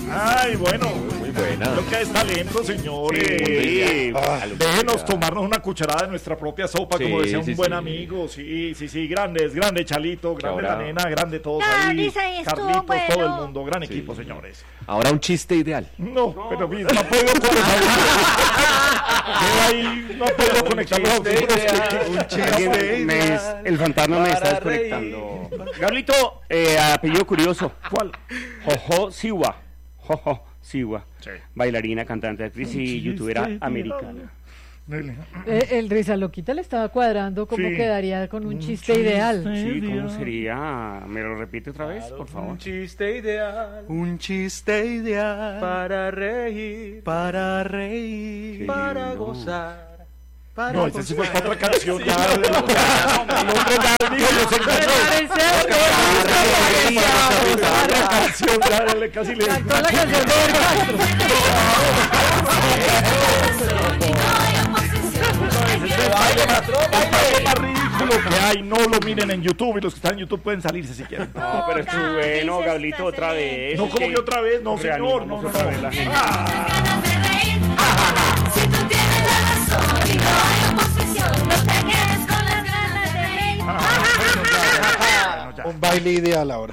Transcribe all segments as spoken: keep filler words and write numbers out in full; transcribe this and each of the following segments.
Ay, bueno. Muy buena. Lo que es talento, señores. Sí. Ah, déjenos tomarnos una cucharada de nuestra propia sopa, Sí, como decía un sí, buen sí. amigo. Sí, sí, sí. Grandes, grande Chalito, grande ahora- la nena, grande todos Ah, ahí. Lisa, ahí estuvo Carlitos, bueno. todo el mundo. Gran Sí. equipo, señores. Ahora un chiste ideal. No, pero mira, no puedo conectar. Queda ahí, no puedo conectar los audífonos. Alguien me es- el fantasma me está desconectando. Gablito, eh, apellido curioso. ¿Cuál? Jojo Siwa. Jojo Siwa. Sí. Bailarina, cantante, actriz y youtubera americana. Eh, el Risa Loquita le estaba cuadrando cómo Sí. quedaría con un, Un chiste, chiste. ideal. Sí, ¿cómo sería? ¿Me lo repite otra vez, por favor? Un chiste ideal Un chiste ideal para reír, para reír. Qué para lindo. gozar. Para No, esa sí fue gozar. otra canción ya de la el hombre ya dijo, yo sé otra canción, ya le casi le Cantó la canción de Castro. es más ridículo que hay, no lo miren en YouTube y los que están en YouTube pueden salirse si quieren. No, pero es muy bueno, Gablito, otra vez. No, Es como que otra vez, no señor, no, reanimamos no, otra no. vez la gente. Si tú tienes la razón y no hay oposición, no te quedes con las ganas de reír. Un baile ideal ahora.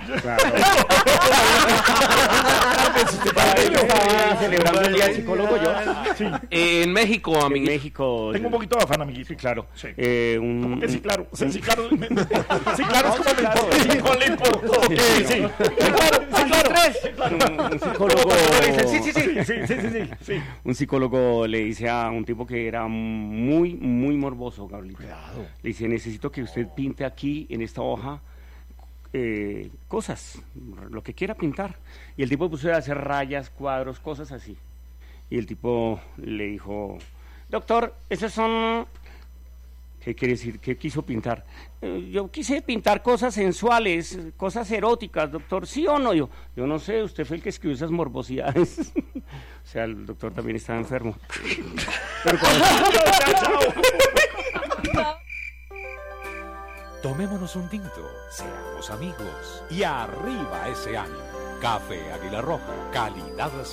Estaba celebrando el día del psicólogo yo. Sí, En México, En amiguito. México. tengo un poquito de afán, amiguito. Sí, claro. Sí. Eh, un, ¿Cómo que sí, un- claro? O sea, sí, claro. Sí, claro, es como le claro. importa. Sí, no le importa. Ok, sí. Sí, claro, sí, claro. un- un psicólogo. Sí, sí, sí, sí, sí, sí, sí, sí. Un psicólogo le dice a un tipo que era muy, muy morboso, Gablito. Le dice, necesito que usted pinte aquí, en esta hoja, eh, cosas, lo que quiera pintar. Y el tipo puso a hacer rayas, cuadros, cosas así. Y el tipo le dijo, doctor, esos son... ¿Qué quiere decir? ¿Qué quiso pintar? "Eh, yo quise pintar cosas sensuales, cosas eróticas, doctor, ¿sí o no? Yo, yo no sé, usted fue el que escribió esas morbosidades. O sea, el doctor también estaba enfermo. Pero cuando- Tomémonos un tinto, seamos amigos y arriba ese ánimo. Café Águila Roja, calidad